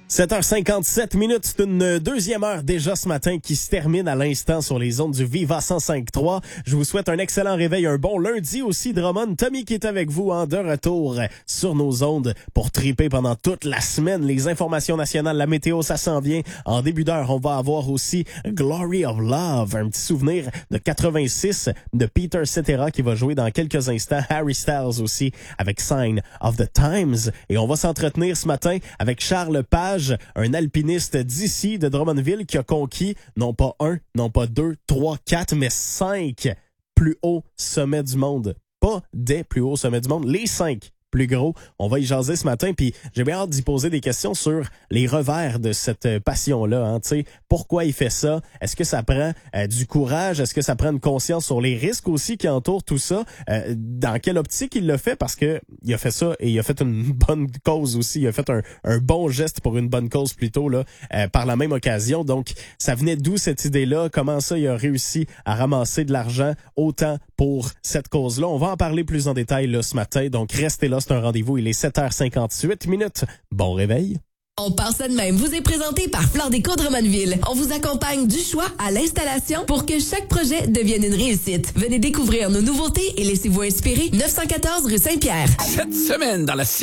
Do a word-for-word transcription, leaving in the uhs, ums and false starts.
sept heures cinquante-sept minutes, c'est une deuxième heure déjà ce matin qui se termine à l'instant sur les ondes du Viva cent cinq trois. Je vous souhaite un excellent réveil, un bon lundi aussi, Drummond. Tommy qui est avec vous en de retour sur nos ondes pour triper pendant toute la semaine. Les informations nationales, la météo, ça s'en vient. En début d'heure, on va avoir aussi Glory of Love, un petit souvenir de quatre-vingt-six de Peter Cetera qui va jouer dans quelques instants. Harry Styles aussi avec Sign of the Times. Et on va s'entretenir ce matin avec Charles Page, un alpiniste d'ici, de Drummondville, qui a conquis non pas un, non pas deux, trois, quatre, mais cinq plus hauts sommets du monde. Pas des plus hauts sommets du monde, les cinq plus gros. On va y jaser ce matin, puis j'ai bien hâte d'y poser des questions sur les revers de cette passion-là. Hein, tu sais, pourquoi il fait ça? Est-ce que ça prend euh, du courage? Est-ce que ça prend une conscience sur les risques aussi qui entourent tout ça? Euh, dans quelle optique il le fait? Parce que il a fait ça et il a fait une bonne cause aussi. Il a fait un, un bon geste pour une bonne cause plutôt là, euh, par la même occasion. Donc, ça venait d'où cette idée-là? Comment ça il a réussi à ramasser de l'argent autant pour cette cause-là? On va en parler plus en détail là, ce matin. Donc, restez là. C'est un rendez-vous. Il est sept heures cinquante-huit minutes. Bon réveil. On passe ça de même. Vous est présenté par Flore Déco Drummondville. On vous accompagne du choix à l'installation pour que chaque projet devienne une réussite. Venez découvrir nos nouveautés et laissez-vous inspirer. neuf cent quatorze rue Saint-Pierre. Cette semaine dans la